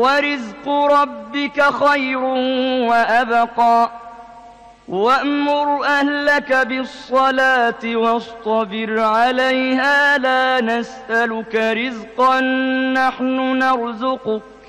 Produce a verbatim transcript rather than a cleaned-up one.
وَرِزْقُ رَبِّكَ خَيْرٌ وَأَبْقَىٰ وَأْمُرْ أَهْلَكَ بِالصَّلَاةِ وَاصْطَبِرْ عَلَيْهَا لَا نَسْأَلُكَ رِزْقًا نَّحْنُ نَرْزُقُكَ